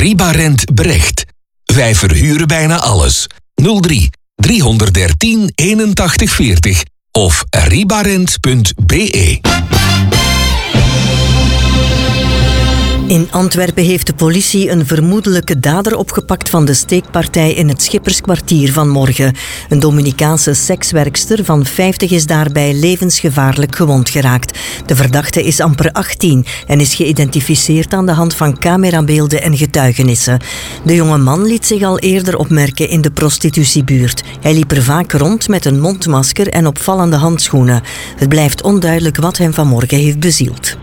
Ribarent Brecht. Wij verhuren bijna alles. 03 313 81 40 of ribarent.be. In Antwerpen heeft de politie een vermoedelijke dader opgepakt van de steekpartij in het Schipperskwartier vanmorgen. Een Dominicaanse sekswerkster van 50 is daarbij levensgevaarlijk gewond geraakt. De verdachte is amper 18 en is geïdentificeerd aan de hand van camerabeelden en getuigenissen. De jonge man liet zich al eerder opmerken in de prostitutiebuurt. Hij liep er vaak rond met een mondmasker en opvallende handschoenen. Het blijft onduidelijk wat hem vanmorgen heeft bezield.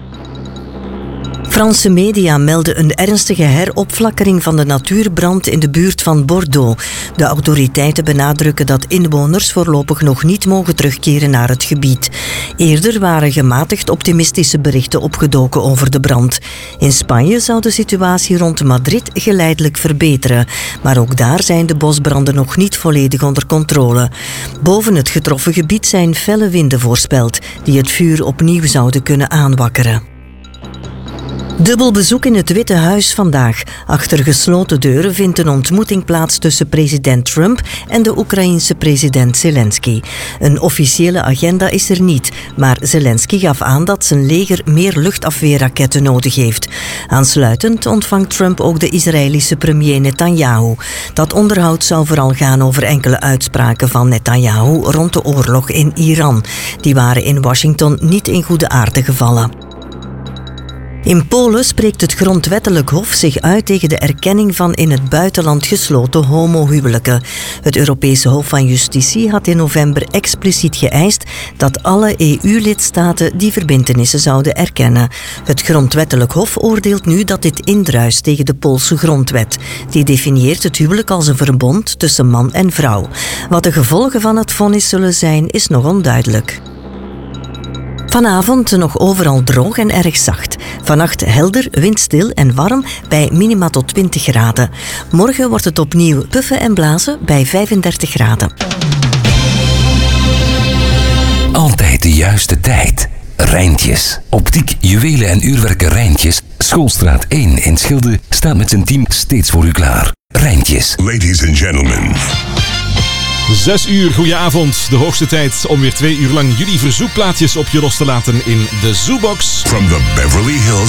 Franse media melden een ernstige heropflakkering van de natuurbrand in de buurt van Bordeaux. De autoriteiten benadrukken dat inwoners voorlopig nog niet mogen terugkeren naar het gebied. Eerder waren gematigd optimistische berichten opgedoken over de brand. In Spanje zou de situatie rond Madrid geleidelijk verbeteren. Maar ook daar zijn de bosbranden nog niet volledig onder controle. Boven het getroffen gebied zijn felle winden voorspeld, die het vuur opnieuw zouden kunnen aanwakkeren. Dubbel bezoek in het Witte Huis vandaag. Achter gesloten deuren vindt een ontmoeting plaats tussen president Trump en de Oekraïense president Zelensky. Een officiële agenda is er niet, maar Zelensky gaf aan dat zijn leger meer luchtafweerraketten nodig heeft. Aansluitend ontvangt Trump ook de Israëlische premier Netanyahu. Dat onderhoud zou vooral gaan over enkele uitspraken van Netanyahu rond de oorlog in Iran. Die waren in Washington niet in goede aarde gevallen. In Polen spreekt het grondwettelijk hof zich uit tegen de erkenning van in het buitenland gesloten homohuwelijken. Het Europese Hof van Justitie had in november expliciet geëist dat alle EU-lidstaten die verbintenissen zouden erkennen. Het grondwettelijk hof oordeelt nu dat dit indruist tegen de Poolse grondwet. Die definieert het huwelijk als een verbond tussen man en vrouw. Wat de gevolgen van het vonnis zullen zijn, is nog onduidelijk. Vanavond nog overal droog en erg zacht. Vannacht helder, windstil en warm bij minima tot 20 graden. Morgen wordt het opnieuw puffen en blazen bij 35 graden. Altijd de juiste tijd. Rijntjes. Optiek, juwelen en uurwerken Rijntjes. Schoolstraat 1 in Schilde staat met zijn team steeds voor u klaar. Rijntjes. Ladies and gentlemen. 6 uur, goedenavond. De hoogste tijd om weer 2 uur lang jullie verzoekplaatjes op je los te laten in de Zoobox. From the Beverly Hills